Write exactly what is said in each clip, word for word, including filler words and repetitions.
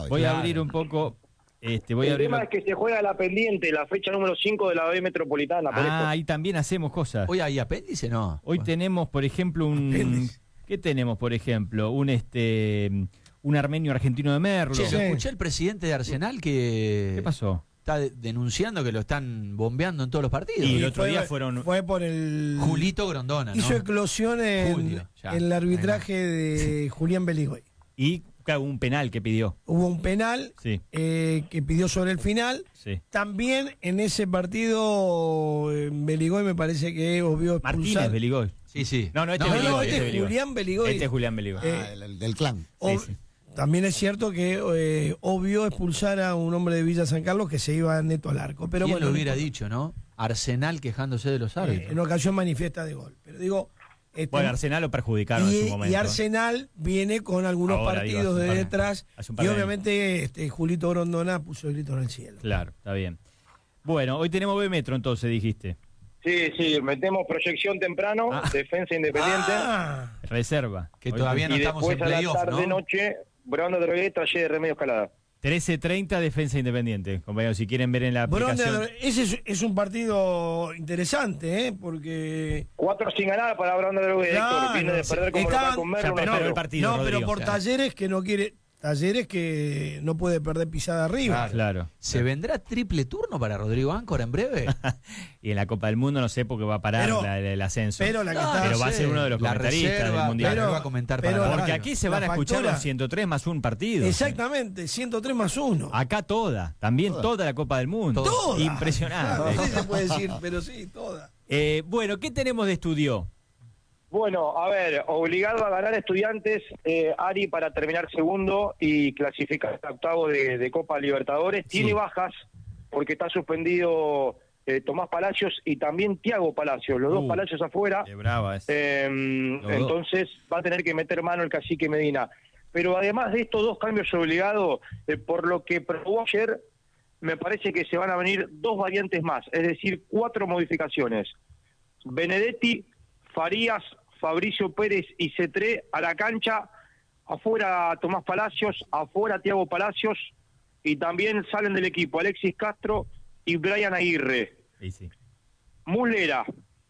Voy claro. a abrir un poco... Este, voy el a abrir tema lo... es que se juega la pendiente, la fecha número cinco de la B Metropolitana. Por Ah, eso. ahí también hacemos cosas. Hoy hay apéndice, ¿no? Hoy Bueno. tenemos, por ejemplo, un... Apéndice. ¿Qué tenemos, por ejemplo? Un este un armenio argentino de Merlo. Che, Sí. lo escuché el presidente de Arsenal que... ¿Qué pasó? Está de- denunciando que lo están bombeando en todos los partidos. Y Y el otro fue, día fueron... Fue por el... Julito Grondona, ¿no? Hizo eclosión en, Julio, ya. en el arbitraje de Julián Beligoy. Y claro, un penal que pidió. Hubo un penal Sí, eh, que pidió sobre el final. sí. También en ese partido, eh, Beligoy me parece que obvio expulsar. Martínez Beligoy. Sí, sí. No, no, este No, es no, Beligoy, este este es es Beligoy. Julián Beligoy. Este es Julián Beligoy. Eh, Ah, el, el del clan. Ob- sí. También es cierto que eh, obvio expulsar a un hombre de Villa San Carlos que se iba neto al arco. Pero ¿Quién bueno, lo no hubiera importa. dicho, no? Arsenal quejándose de los Eh, árbitros. en ocasión manifiesta de gol. Pero digo, este, Bueno, Arsenal lo perjudicaron en y, su momento. y Arsenal viene con algunos Ahora, digo, partidos hace un de par de- detrás. hace un par Y de obviamente este, Julito Grondona puso el grito en el cielo. Claro, está bien. Bueno, hoy tenemos B Metro entonces, dijiste. Sí, sí, metemos proyección temprano, Ah. defensa independiente. Ah, Reserva. Que Hoy- todavía no y estamos después en a la playoff, tarde, ¿no? noche, Brown de Drogué, taller de Remedio Escalada. trece treinta, Defensa Independiente. Compañeros, si quieren ver en la Bron de aplicación... Adro- ese es, es un partido interesante, ¿eh? Porque... Cuatro sin ganar para Brown de Drogué, Claro, Héctor. Viene de sí. perder como Estaban- local con Merlo. Ya, uno a pero cero. el partido, no, Rodrigo. pero por Claro. Talleres que no quiere... Talleres que no puede perder pisada arriba. Claro. ¿Se vendrá triple turno para Rodrigo Áncora en breve? Y en la Copa del Mundo no sé porque va a parar Pero- la- el ascenso. Pero la que No, está... Pero va a sé, ser uno de los la comentaristas reserva, del Mundial. claro, Pero- va a comentar pero- para la Porque radio. aquí se van La a escuchar factura- los ciento tres más un partido. Exactamente, ciento tres más uno. Acá toda, también toda, la Copa del Mundo. Toda. Impresionante. No sé si se puede decir, pero sí, toda. Eh, bueno, ¿qué tenemos de estudio? Bueno, a ver, obligado a ganar Estudiantes, eh, Ari para terminar segundo y clasificar a octavo de, de Copa Libertadores. Tiene Sí. bajas porque está suspendido eh, Tomás Palacios y también Tiago Palacios, los Uh, dos Palacios afuera. Qué brava es. Eh, dos. entonces va a tener que meter mano el cacique Medina. Pero además de estos dos cambios obligados, eh, por lo que probó ayer, me parece que se van a venir dos variantes más, es decir, cuatro modificaciones. Benedetti, Farías, Fabricio Pérez y Cetré a la cancha, afuera Tomás Palacios, afuera Tiago Palacios, y también salen del equipo Alexis Castro y Brian Aguirre. Sí, sí. Mulera,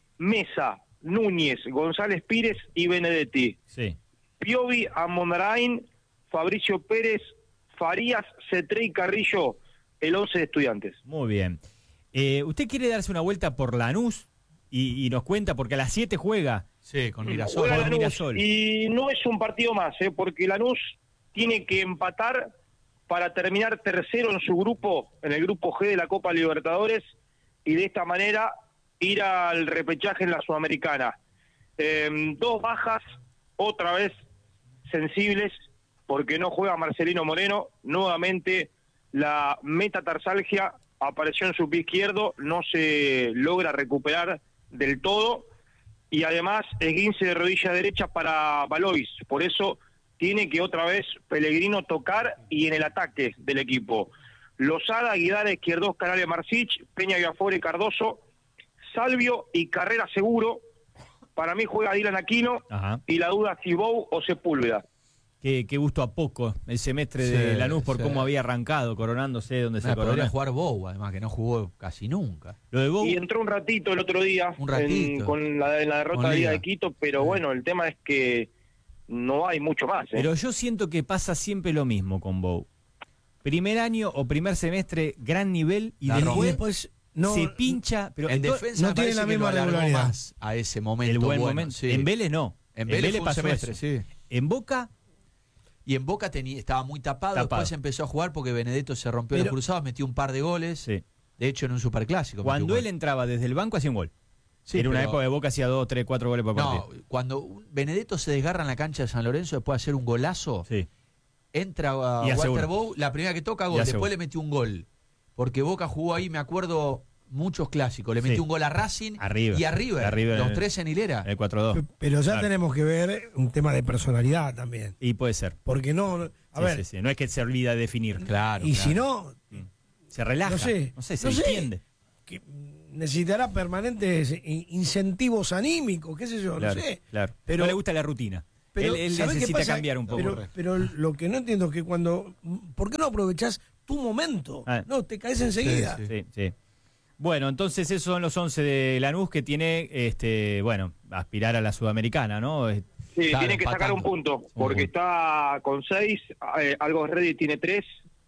Mesa, Núñez, González Pires y Benedetti. Sí. Piovi, Amondarain, Fabricio Pérez, Farías, Cetré y Carrillo, el once de Estudiantes. Muy bien. Eh, ¿Usted quiere darse una vuelta por Lanús y, y nos cuenta? Porque a las siete juega. Sí, con Mirasol. Juega Por Lanús, Mirasol. y no es un partido más, ¿eh? Porque Lanús tiene que empatar para terminar tercero en su grupo, en el grupo G de la Copa Libertadores, y de esta manera ir al repechaje en la Sudamericana. Eh, dos bajas, otra vez sensibles, porque no juega Marcelino Moreno, nuevamente la metatarsalgia apareció en su pie izquierdo, no se logra recuperar del todo, y además esguince de rodilla derecha para Valois, por eso tiene que otra vez Pellegrino tocar y en el ataque del equipo. Lozada, Guidara, Izquierdos, Canales, Marcich, Peña, Viafore, Cardoso, Salvio y Carrera seguro. Para mí juega Dylan Aquino, Ajá. y la duda Cibou o Sepúlveda. Qué, qué gusto a poco el semestre de Sí, Lanús por sí. cómo había arrancado, coronándose donde se Ah, coronó. podría jugar Bou, además, que no jugó casi nunca. Lo de Bou, Y entró un ratito el otro día Un ratito. en- con la, en la derrota Con de Liga Liga. de Quito, pero bueno, el tema es que no hay mucho más. ¿eh? pero yo siento que pasa siempre lo mismo con Bou. Primer año o primer semestre, gran nivel, y La Y después después no, se pincha. Pero En to- defensa no me tiene parece la que lo misma alargó regularidad. más a ese momento. el buen bueno, momento. sí. En Vélez no. En Vélez fue un pasó semestre, eso. sí. En Boca, Y en Boca tenía, estaba muy tapado, Tapado. después empezó a jugar porque Benedetto se rompió Pero- los cruzados, metió un par de goles, sí. de hecho en un superclásico. metió Cuando un él gol. entraba desde el banco hacía un gol. Sí, Era una pero- época de Boca hacía dos, tres, cuatro goles por No, partido. cuando un- Benedetto se desgarra en la cancha de San Lorenzo después de hacer un golazo, Sí. entra a Y hace Walter uno. Bow, la primera que toca Y gol, hace después uno. le metió un gol. Porque Boca jugó ahí, me acuerdo, muchos clásicos. Le metió Sí. un gol a Racing Arriba. y a River, A River los en el- tres en hilera. El cuatro dos. pero ya Claro. tenemos que ver un tema de personalidad también. Y puede ser. Porque no, no- a Sí, ver, sí, sí. No es que se olvida de definir. Claro. y claro. si no, Se relaja. no sé, No sé, se no sé. entiende. que necesitará permanentes i- incentivos anímicos, qué sé yo, Claro, no sé. claro. Pero No le gusta la rutina. Pero, él él ¿sabés qué necesita pasa? cambiar un poco. Pero, pero lo que no entiendo es que cuando... ¿Por qué no aprovechás tu momento? Ah. No, te caes enseguida. Sí, Sí, sí. Bueno, entonces esos son los once de Lanús que tiene, este, bueno, aspirar a la Sudamericana, ¿no? Es- Sí, Claro, tiene que sacar empatando. un punto, Un porque punto. está con seis, eh, Algo Ready tiene tres,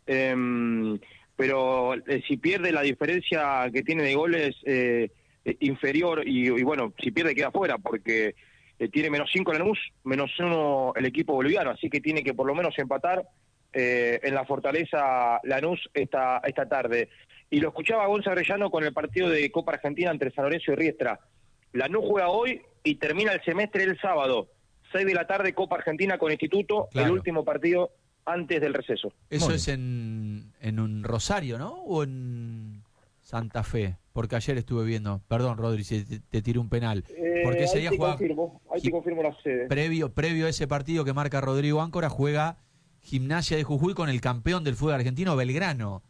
em, pero eh, si pierde la diferencia que tiene de goles eh, eh, inferior, y, y bueno, si pierde queda fuera, porque eh, tiene menos cinco Lanús, menos uno el equipo boliviano, así que tiene que por lo menos empatar eh, en la Fortaleza Lanús esta, esta tarde. Y lo escuchaba Gonzalo Arellano con el partido de Copa Argentina entre San Lorenzo y Riestra. Lanús juega hoy y termina el semestre el sábado. seis de la tarde, Copa Argentina con Instituto, Claro. el último partido antes del receso. Eso Muy es en, en un Rosario, ¿no? ¿O en Santa Fe? Porque ayer estuve viendo, perdón Rodri, si te, te tiré un penal. Porque ese ahí día te juega confirmo, ahí te Gi- confirmo la sede. previo, previo a ese partido que marca Rodrigo Áncora, juega Gimnasia de Jujuy con el campeón del fútbol argentino, Belgrano,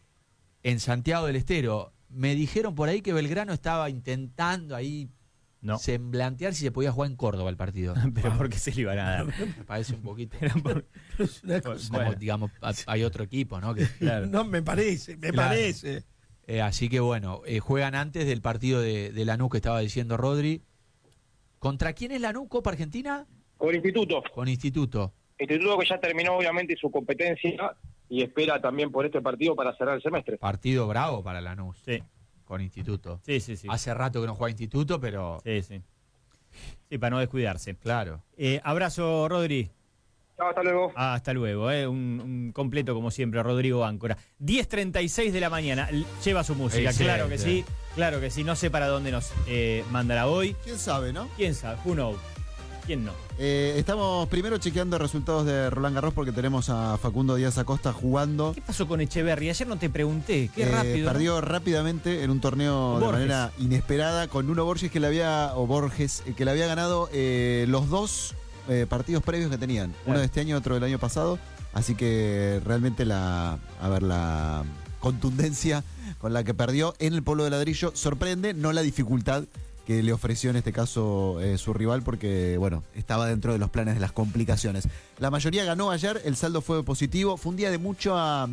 en Santiago del Estero. Me dijeron por ahí que Belgrano estaba intentando ahí no. semblantear si se podía jugar en Córdoba el partido. Pero ¿por qué se le iban a dar? Me parece un poquito. Era por- Es una cosa- Como, Bueno. digamos, ha- hay otro equipo, ¿no? Que, claro. No, me parece, me Claro. parece. eh, así que bueno, eh, juegan antes del partido de, de Lanús que estaba diciendo Rodri. ¿Contra quién es Lanús, Copa Argentina? Con Instituto. Con Instituto. Instituto que ya terminó obviamente su competencia y espera también por este partido para cerrar el semestre. Partido bravo para Lanús. Sí, Con Instituto. sí, sí. Sí, Hace rato que no juega Instituto, pero sí, sí. Sí, para no descuidarse. claro. Eh, abrazo, Rodri. Chao, hasta luego. Ah, hasta luego, eh. un, un completo como siempre, Rodrigo Áncora. diez treinta y seis de la mañana, L- lleva su música, Sí, sí, claro que sí. sí, claro que sí. No sé para dónde nos eh, mandará hoy. ¿Quién sabe, no? ¿Quién sabe? Who knows? ¿Quién no? Eh, estamos primero chequeando resultados de Roland Garros porque tenemos a Facundo Díaz Acosta jugando. ¿Qué pasó con Echeverry? Ayer no te pregunté, qué Eh, rápido. ¿no? Perdió rápidamente en un torneo de Borges. manera inesperada con Nuno Borges que le había, o Borges, eh, que le había ganado eh, los dos eh, partidos previos que tenían. Uno Claro. de este año, otro del año pasado. Así que realmente la, a ver, la contundencia con la que perdió en el Pueblo de Ladrillo sorprende, no la dificultad que le ofreció en este caso eh, su rival, porque bueno, estaba dentro de los planes de las complicaciones. La mayoría ganó ayer, el saldo fue positivo, fue un día de mucha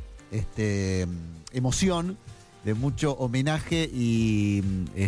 este, emoción, de mucho homenaje y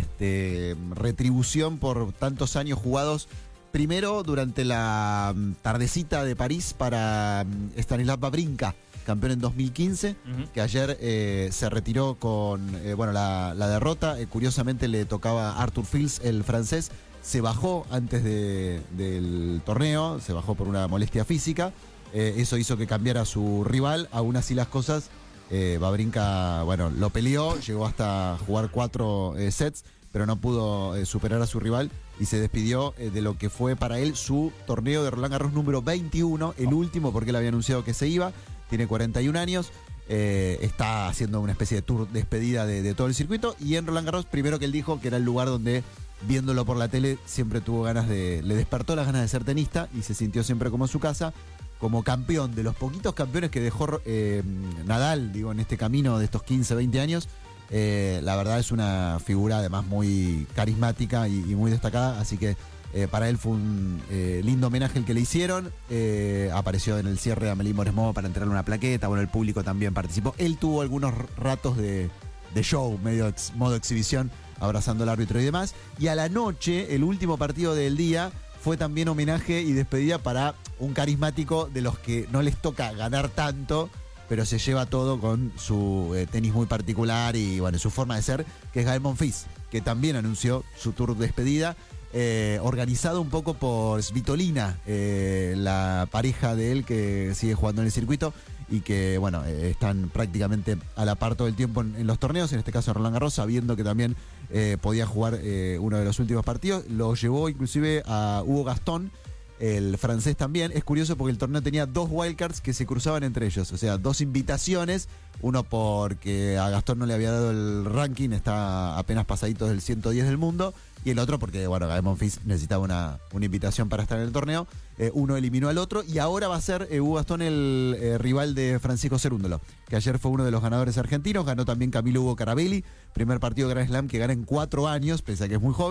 este, retribución por tantos años jugados. Primero durante la mm, tardecita de París para mm, Stanislav Wawrinka, campeón en dos mil quince, Ujú. que ayer eh, se retiró con eh, bueno la, la derrota. Eh, curiosamente le tocaba a Arthur Fils, el francés. Se bajó antes de- del torneo, se bajó por una molestia física. Eh, eso hizo que cambiara su rival. Aún así las cosas, eh, Wawrinka, bueno, lo peleó, llegó hasta jugar cuatro eh, sets, pero no pudo eh, superar a su rival y se despidió eh, de lo que fue para él su torneo de Roland Garros número veintiuno, el último porque él había anunciado que se iba. Tiene cuarenta y un años, eh, está haciendo una especie de tour despedida de, de todo el circuito. Y en Roland Garros, primero que él dijo que era el lugar donde, viéndolo por la tele, siempre tuvo ganas de, le despertó las ganas de ser tenista y se sintió siempre como en su casa, como campeón, de los poquitos campeones que dejó eh, Nadal, digo, en este camino de estos quince, veinte años. Eh, la verdad es una figura además muy carismática y, y muy destacada, así que Eh, para él fue un eh, lindo homenaje el que le hicieron. Eh, apareció en el cierre de Amélie Mauresmo para entregarle una plaqueta. Bueno, el público también participó. Él tuvo algunos ratos de, de show, medio ex, modo exhibición, abrazando al árbitro y demás. Y a la noche, el último partido del día, fue también homenaje y despedida para un carismático de los que no les toca ganar tanto, pero se lleva todo con su eh, tenis muy particular y bueno, su forma de ser, que es Gael Monfils, que también anunció su tour de despedida. Eh, organizado un poco por Svitolina, eh, la pareja de él que sigue jugando en el circuito y que, bueno, eh, están prácticamente a la par todo el tiempo en, en los torneos, en este caso Roland Garros, sabiendo que también eh, podía jugar eh, uno de los últimos partidos. Lo llevó inclusive a Hugo Gastón, el francés también. Es curioso porque el torneo tenía dos wildcards que se cruzaban entre ellos, o sea, dos invitaciones, uno porque a Gastón no le había dado el ranking, está apenas pasadito del ciento diez del mundo, y el otro porque, bueno, Gael Monfils necesitaba una, una invitación para estar en el torneo. Eh, uno eliminó al otro y ahora va a ser eh, Hugo Gastón el eh, rival de Francisco Cerúndolo, que ayer fue uno de los ganadores argentinos. Ganó también Camilo Hugo Carabelli, primer partido de Grand Slam que gana en cuatro años, pese a que es muy joven.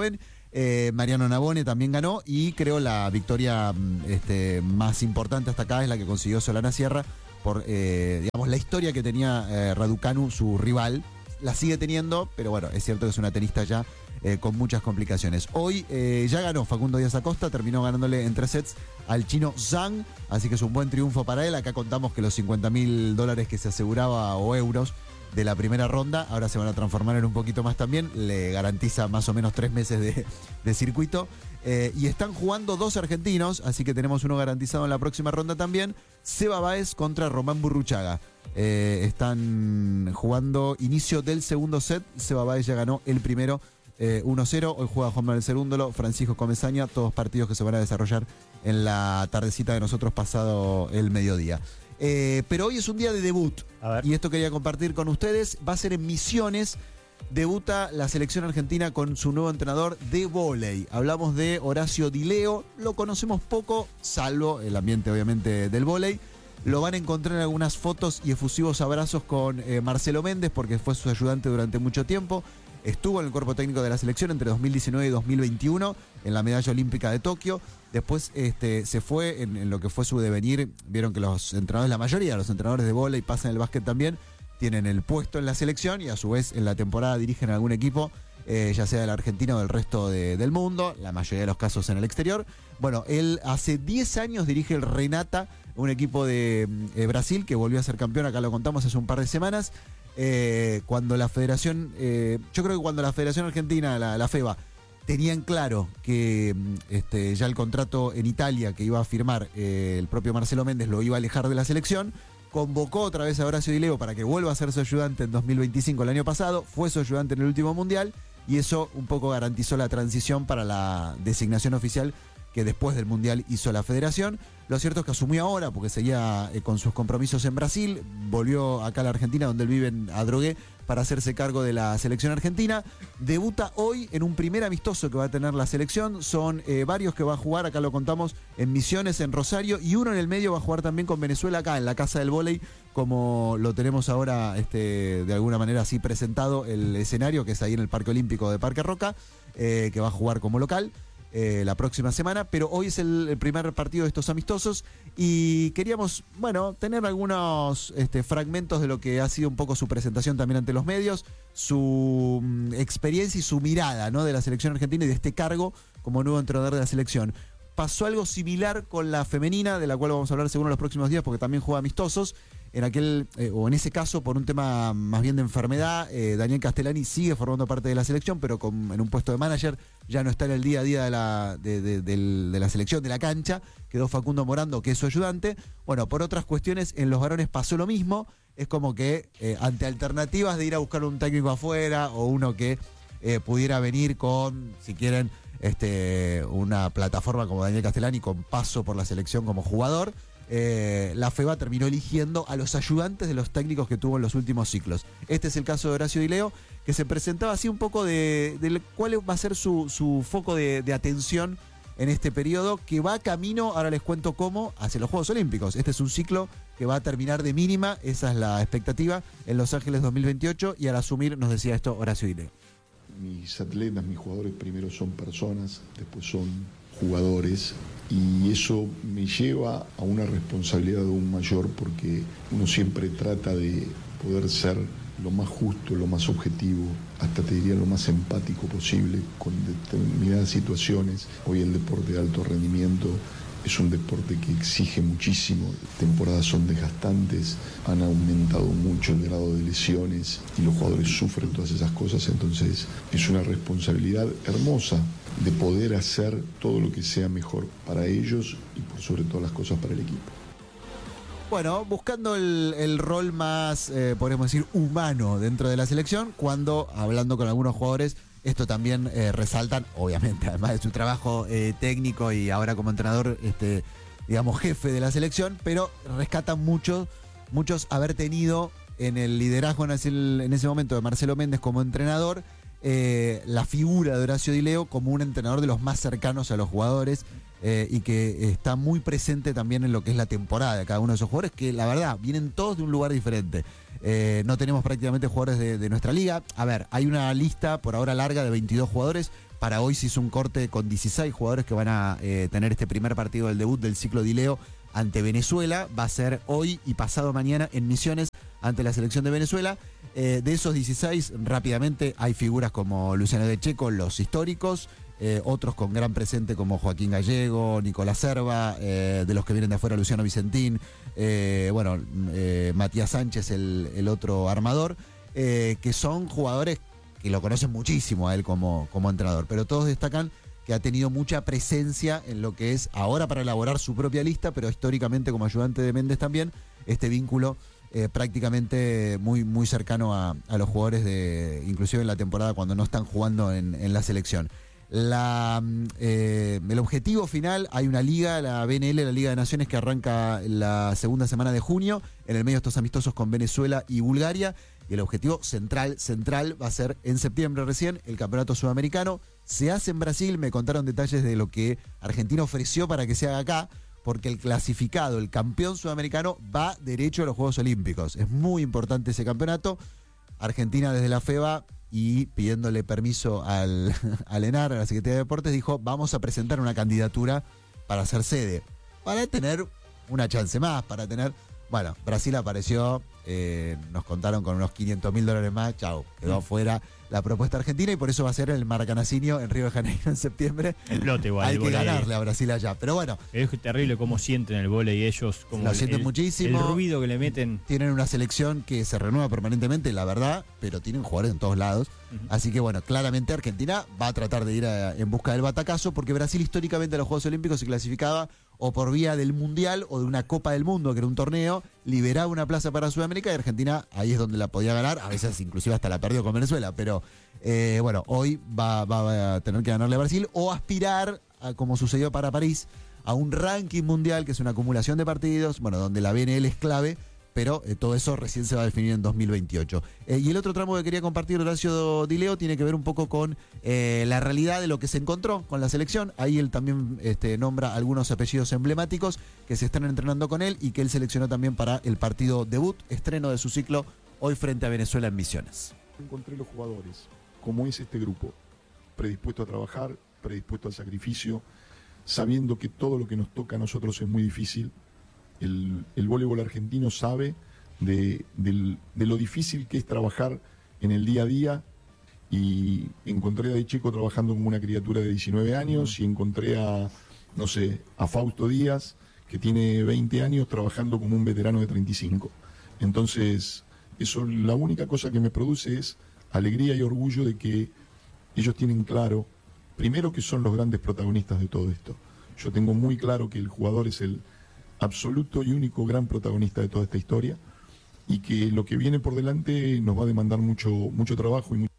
Eh, Mariano Navone también ganó y creo la victoria este, más importante hasta acá es la que consiguió Solana Sierra por eh, digamos la historia que tenía eh, Raducanu, su rival. La sigue teniendo, pero bueno, es cierto que es una tenista ya eh, con muchas complicaciones. Hoy eh, ya ganó Facundo Díaz Acosta, terminó ganándole en tres sets al chino Zhang, así que es un buen triunfo para él. Acá contamos que los cincuenta mil dólares que se aseguraba o euros de la primera ronda, ahora se van a transformar en un poquito más también, le garantiza más o menos tres meses de, de circuito. Eh, y están jugando dos argentinos, así que tenemos uno garantizado en la próxima ronda también, Seba Báez contra Román Burruchaga. Eh, están jugando inicio del segundo set, Seba Báez ya ganó el primero eh, uno cero, hoy juega Juan Manuel Cerúndolo, Francisco Comesaña, todos partidos que se van a desarrollar en la tardecita de nosotros pasado el mediodía. Eh, pero hoy es un día de debut y esto quería compartir con ustedes. Va a ser en Misiones. Debuta la selección argentina con su nuevo entrenador de vóley. Hablamos de Horacio Di Leo. Lo conocemos poco, salvo el ambiente obviamente del vóley. Lo van a encontrar en algunas fotos y efusivos abrazos con eh, Marcelo Méndez, porque fue su ayudante durante mucho tiempo. Estuvo en el cuerpo técnico de la selección entre dos mil diecinueve y dos mil veintiuno en la medalla olímpica de Tokio. Después este, se fue en, en lo que fue su devenir. Vieron que los entrenadores, la mayoría de los entrenadores de vóley pasan el básquet también, tienen el puesto en la selección y a su vez en la temporada dirigen algún equipo, eh, ya sea de la Argentina o del resto de, del mundo, la mayoría de los casos en el exterior. Bueno, él hace diez años dirige el Renata, un equipo de eh, Brasil que volvió a ser campeón, acá lo contamos hace un par de semanas. Eh, cuando la federación, eh, yo creo que cuando la Federación Argentina, la, la FEBA, tenían claro que este, ya el contrato en Italia que iba a firmar eh, el propio Marcelo Méndez lo iba a alejar de la selección, convocó otra vez a Horacio Di Leo para que vuelva a ser su ayudante en dos mil veinticinco, el año pasado, fue su ayudante en el último mundial y eso un poco garantizó la transición para la designación oficial que después del mundial hizo la federación. Lo cierto es que asumió ahora porque seguía eh, con sus compromisos en Brasil, volvió acá a la Argentina donde él vive en Adrogué para hacerse cargo de la selección argentina. Debuta hoy en un primer amistoso que va a tener la selección, son eh, varios que va a jugar, acá lo contamos, en Misiones, en Rosario, y uno en el medio va a jugar también con Venezuela acá en la Casa del Vóley, como lo tenemos ahora este, de alguna manera así presentado el escenario, que es ahí en el Parque Olímpico de Parque Roca, eh, que va a jugar como local. Eh, la próxima semana, pero hoy es el, el primer partido de estos amistosos y queríamos, bueno, tener algunos este, fragmentos de lo que ha sido un poco su presentación también ante los medios, su mm, experiencia y su mirada, ¿no?, de la selección argentina y de este cargo como nuevo entrenador de la selección. Pasó algo similar con la femenina, de la cual vamos a hablar seguro en los próximos días porque también juega amistosos. En aquel, eh, o en ese caso, por un tema más bien de enfermedad, eh, Daniel Castellani sigue formando parte de la selección, pero con, en un puesto de manager, ya no está en el día a día de la, de, de, de, de la selección, de la cancha. Quedó Facundo Morando, que es su ayudante. Bueno, por otras cuestiones, en los varones pasó lo mismo. Es como que eh, ante alternativas de ir a buscar un técnico afuera o uno que eh, pudiera venir con, si quieren, este, una plataforma como Daniel Castellani con paso por la selección como jugador. Eh, la FEBA terminó eligiendo a los ayudantes de los técnicos que tuvo en los últimos ciclos. Este es el caso de Horacio Di Leo, que se presentaba así un poco de, de cuál va a ser su, su foco de, de atención en este periodo, que va camino, ahora les cuento cómo, hacia los Juegos Olímpicos. Este es un ciclo que va a terminar de mínima, esa es la expectativa, en Los Ángeles dos mil veintiocho, y al asumir nos decía esto Horacio Di Leo. Mis atletas, mis jugadores primero son personas, después son jugadores, y eso me lleva a una responsabilidad aún mayor porque uno siempre trata de poder ser lo más justo, lo más objetivo, hasta te diría lo más empático posible con determinadas situaciones. Hoy el deporte de alto rendimiento es un deporte que exige muchísimo, las temporadas son desgastantes, han aumentado mucho el grado de lesiones y los jugadores sufren todas esas cosas, entonces es una responsabilidad hermosa de poder hacer todo lo que sea mejor para ellos y por sobre todas las cosas para el equipo. Bueno, buscando el, el rol más, eh, podemos decir, humano dentro de la selección, cuando hablando con algunos jugadores, esto también eh, resaltan, obviamente, además de su trabajo eh, técnico y ahora como entrenador, este, digamos, jefe de la selección, pero rescatan mucho, muchos haber tenido en el liderazgo en ese, en ese momento de Marcelo Méndez como entrenador, eh, la figura de Horacio Di Leo como un entrenador de los más cercanos a los jugadores, eh, y que está muy presente también en lo que es la temporada de cada uno de esos jugadores, que la verdad vienen todos de un lugar diferente. Eh, no tenemos prácticamente jugadores de, de nuestra liga. A ver, hay una lista por ahora larga de veintidós jugadores, Para hoy se hizo un corte con dieciséis jugadores que van a eh, tener este primer partido del debut del ciclo Di Leo ante Venezuela. Va a ser hoy y pasado mañana en Misiones ante la selección de Venezuela. Eh, de esos dieciséis, rápidamente hay figuras como Luciano de Checo, los históricos, eh, otros con gran presente como Joaquín Gallego, Nicolás Serva, eh, de los que vienen de afuera Luciano Vicentín, eh, bueno, eh, Matías Sánchez, el, el otro armador, eh, que son jugadores que lo conocen muchísimo a él como, como entrenador, pero todos destacan que ha tenido mucha presencia en lo que es ahora para elaborar su propia lista, pero históricamente como ayudante de Méndez también, este vínculo eh, prácticamente muy, muy cercano a, a los jugadores de, inclusive en la temporada cuando no están jugando en, en la selección. La, eh, el objetivo final, hay una liga, la B N L, la Liga de Naciones, que arranca la segunda semana de junio, en el medio de estos amistosos con Venezuela y Bulgaria. Y el objetivo central, central va a ser en septiembre recién, el Campeonato Sudamericano. Se hace en Brasil, me contaron detalles de lo que Argentina ofreció para que se haga acá, porque el clasificado, el campeón sudamericano, va derecho a los Juegos Olímpicos. Es muy importante ese campeonato. Argentina desde la FEBA y pidiéndole permiso al, al ENAR, a la Secretaría de Deportes, dijo, vamos a presentar una candidatura para ser sede, para tener una chance más, para tener... Bueno, Brasil apareció, eh, nos contaron con unos quinientos mil dólares más, chau, quedó afuera la propuesta argentina y por eso va a ser el Maracanãzinho en Río de Janeiro en septiembre. El lote igual. Hay el que volei. ganarle a Brasil allá, pero bueno. Es terrible cómo sienten el vóley ellos, como Lo el, sienten el- muchísimo. el ruido que le meten. Tienen una selección que se renueva permanentemente, la verdad, pero tienen jugadores en todos lados. Ujú. Así que bueno, claramente Argentina va a tratar de ir a- en busca del batacazo, porque Brasil históricamente a los Juegos Olímpicos se clasificaba o por vía del Mundial o de una Copa del Mundo, que era un torneo, liberaba una plaza para Sudamérica y Argentina ahí es donde la podía ganar, a veces inclusive hasta la perdió con Venezuela, pero eh, bueno, hoy va, va a tener que ganarle a Brasil o aspirar, a, como sucedió para París, a un ranking mundial, que es una acumulación de partidos, bueno, donde la B N L es clave, pero eh, todo eso recién se va a definir en dos mil veintiocho. Eh, y el otro tramo que quería compartir, Horacio Di Leo, tiene que ver un poco con eh, la realidad de lo que se encontró con la selección. Ahí él también este, nombra algunos apellidos emblemáticos que se están entrenando con él y que él seleccionó también para el partido debut, estreno de su ciclo, hoy frente a Venezuela en Misiones. Encontré los jugadores, como es este grupo, predispuesto a trabajar, predispuesto al sacrificio, sabiendo que todo lo que nos toca a nosotros es muy difícil. El, el voleibol argentino sabe de, del- de lo difícil que es trabajar en el día a día, y encontré a De Checo trabajando como una criatura de diecinueve años y encontré a, no sé, a Fausto Díaz, que tiene veinte años, trabajando como un veterano de treinta y cinco. Entonces, eso, la única cosa que me produce es alegría y orgullo de que ellos tienen claro, primero, que son los grandes protagonistas de todo esto. Yo tengo muy claro que el jugador es el absoluto y único gran protagonista de toda esta historia, y que lo que viene por delante nos va a demandar mucho, mucho trabajo y mucho.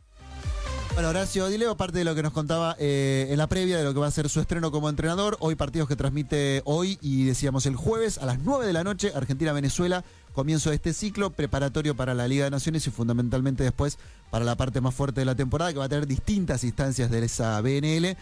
Bueno, Horacio Di Leo, parte de lo que nos contaba eh, en la previa de lo que va a ser su estreno como entrenador. Hoy partidos que transmite hoy y decíamos el jueves a las nueve de la noche, Argentina-Venezuela, comienzo de este ciclo preparatorio para la Liga de Naciones y fundamentalmente después para la parte más fuerte de la temporada, que va a tener distintas instancias de esa B N L,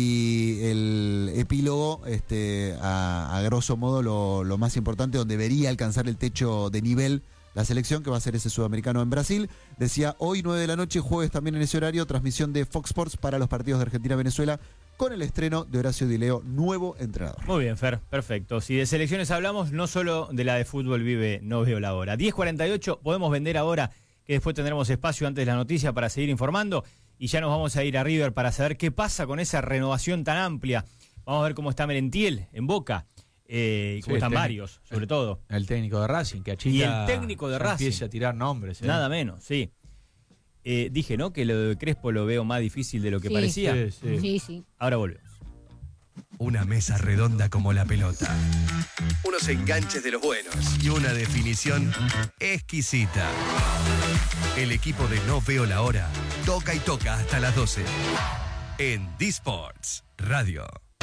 y el epílogo, este, a, a grosso modo lo, lo más importante, donde debería alcanzar el techo de nivel la selección, que va a ser ese sudamericano en Brasil. Decía hoy nueve de la noche, jueves también en ese horario, transmisión de Fox Sports para los partidos de Argentina-Venezuela, con el estreno de Horacio Di Leo, nuevo entrenador. Muy bien, Fer, perfecto. Si de selecciones hablamos, no solo de la de fútbol vive No Veo la Hora. diez cuarenta y ocho, podemos vender ahora, que después tendremos espacio antes de la noticia para seguir informando, y ya nos vamos a ir a River para saber qué pasa con esa renovación tan amplia. Vamos a ver cómo está Merentiel en Boca, eh, y cómo Sí, están el varios, sobre todo. El técnico de Racing, que achica, Y el técnico de ya Racing. empieza a tirar nombres. ¿eh? Nada menos, sí. Eh, dije, ¿no?, que lo de Crespo lo veo más difícil de lo que Sí. parecía. Sí, sí. Sí, sí. Ahora volvemos. Una mesa redonda como la pelota. Unos enganches de los buenos. Y una definición exquisita. El equipo de No Veo la Hora toca y toca hasta las doce. En D-Sports Radio.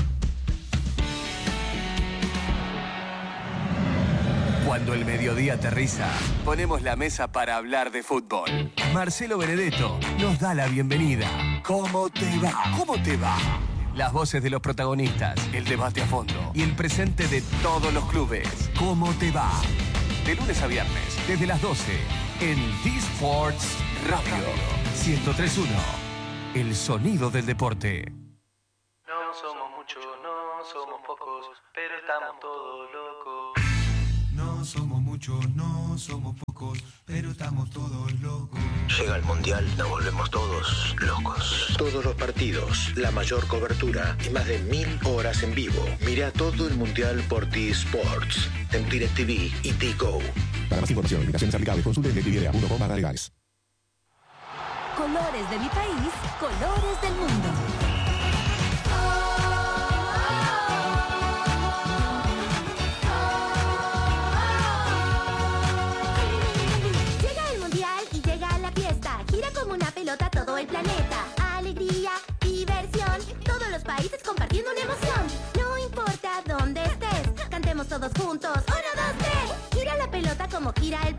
Cuando el mediodía aterriza, ponemos la mesa para hablar de fútbol. Marcelo Benedetto nos da la bienvenida. ¿Cómo te va? ¿Cómo te va? Las voces de los protagonistas, el debate a fondo y el presente de todos los clubes. ¿Cómo te va? De lunes a viernes, desde las doce, en D-Sports Radio ciento tres punto uno. el sonido del deporte. No somos muchos, no somos pocos, pero estamos todos locos. No somos muchos, no somos pocos, pero estamos todos locos. Llega el Mundial, nos volvemos todos locos. Todos los partidos, la mayor cobertura y más de mil horas en vivo. Mira todo el Mundial por T-Sports, en DirecTV y T-Go. Para más información, limitaciones aplicables, consulte en directv punto com barra legales. Colores de mi país, colores del mundo. Llega el mundial y llega la fiesta. Gira como una pelota todo el planeta. Alegría, diversión, todos los países compartiendo una emoción. No importa dónde estés, cantemos todos juntos. Uno, dos, tres. Gira la pelota como gira el